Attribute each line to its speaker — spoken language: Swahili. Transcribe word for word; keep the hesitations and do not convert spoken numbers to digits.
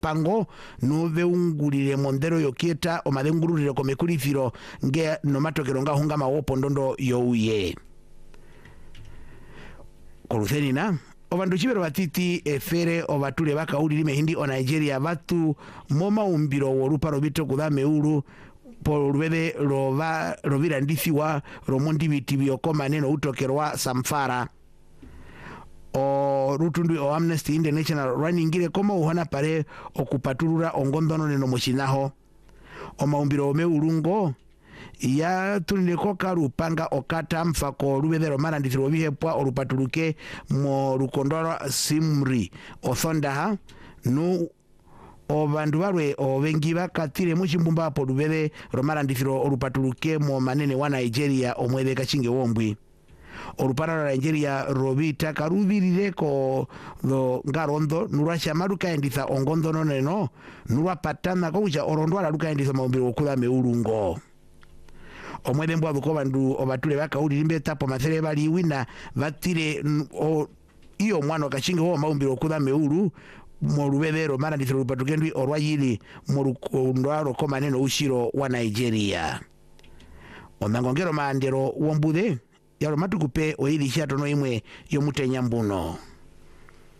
Speaker 1: pango nuve ungulire mondero yokieta omadengururire komekulifiro nge nomatokero nga hunga mawopo ndondo youye koluthenina Ovandu chibero batiti efere obatule bakaulili mehindi o Nigeria batu moma umbiro worupa robito kudame uru por rubede roba robira ndithiwa romondi bitibio koma neno utokerwa samfara o rutundu o Amnesty International running koma uhana pare okupaturura ongondono neno moshinaho o maumbiro ome urungo ya tunileko karupanga okata mfako rubedero mara ndithiro bihepwa orupatuluke mo rukondora simri othondaha no obandu barwe obengi bakatire mushimbumba apo rubede romara ndithiro orupatuluke mo manene wa Nigeria omwede kachinge wombwi orupara la Nigeria robita karubirire ko do ngarondo nurasha maruka enditha ongondo noneno nurwa patana ko uja orondwala ruka enditha maumbiro okula meurungo omwede mbwa buko bandu obatule bakaulili mbeta po mathere bali wina batire o iyo mwana kachinge wo maumbiro kuda meuru mo rubedero mara ndithiro rupatugendwi orwayili mo rukondwaro koma neno ushiro wa Nigeria ondangongero maandero wombude yalo matukupe oili shato no imwe yomutenya mbuno.